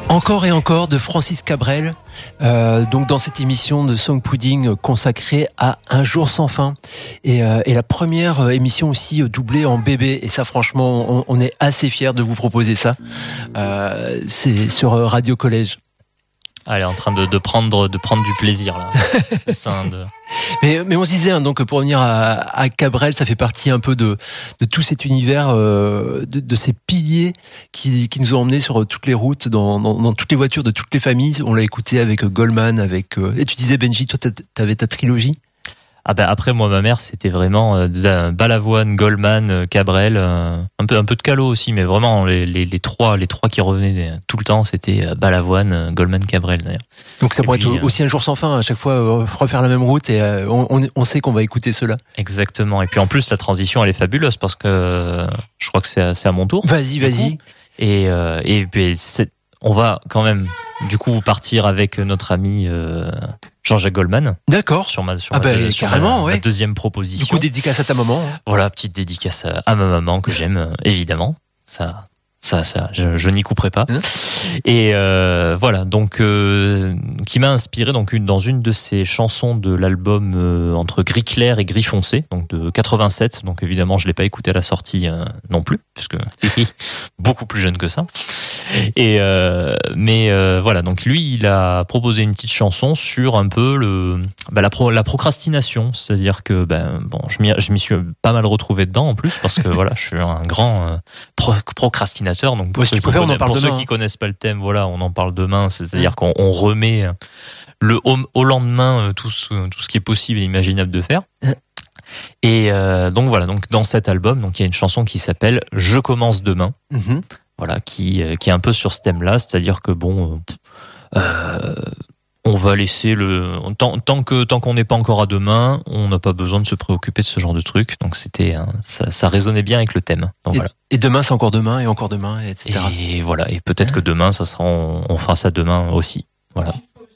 Encore et encore de Francis Cabrel, donc dans cette émission de Song Pudding consacrée à Un jour sans fin, et la première émission aussi doublée en bébé, et ça franchement on est assez fiers de vous proposer ça. C'est sur Radio Collège. Elle est en train de prendre du plaisir là. Mais on se disait donc pour revenir à Cabrel, ça fait partie un peu de tout cet univers, de ces piliers qui nous ont emmenés sur toutes les routes, dans toutes les voitures de toutes les familles. On l'a écouté avec Goldman, et tu disais Benji, toi t'avais ta trilogie. Ah ben après moi ma mère c'était vraiment Balavoine, Goldman, Cabrel, un peu de Callot aussi, mais vraiment les trois qui revenaient tout le temps c'était Balavoine, Goldman, Cabrel d'ailleurs. Donc ça pourrait être aussi Un jour sans fin, à chaque fois refaire la même route, et on sait qu'on va écouter cela. Exactement. Et puis en plus la transition elle est fabuleuse parce que je crois que c'est à mon tour. Vas-y. Et puis on va quand même du coup partir avec notre ami Jean-Jacques Goldman. D'accord. Sur ma deuxième proposition. Du coup, dédicace à ta maman. Voilà, petite dédicace à ma maman que j'aime évidemment. Ça, je n'y couperai pas. Et voilà, donc qui m'a inspiré donc dans une de ces chansons de l'album entre Gris clair et Gris foncé, donc de 87. Donc évidemment, je l'ai pas écouté à la sortie non plus, puisque beaucoup plus jeune que ça. Et mais voilà, donc lui, il a proposé une petite chanson sur un peu la procrastination, c'est-à-dire que je m'y suis pas mal retrouvé dedans en plus parce que voilà, je suis un grand procrastinateur. Donc pour ceux qui connaissent pas le thème, voilà, on en parle demain, c'est-à-dire qu'on remet au lendemain tout ce qui est possible et imaginable de faire. Et donc voilà, donc dans cet album, donc il y a une chanson qui s'appelle Je commence demain. Voilà, qui est un peu sur ce thème-là, c'est-à-dire que on va laisser tant qu'on n'est pas encore à demain, on n'a pas besoin de se préoccuper de ce genre de truc. Donc ça résonnait bien avec le thème. Donc voilà. Et demain c'est encore demain, et encore demain, etc. Et voilà, et peut-être que demain on fera ça demain aussi. Voilà.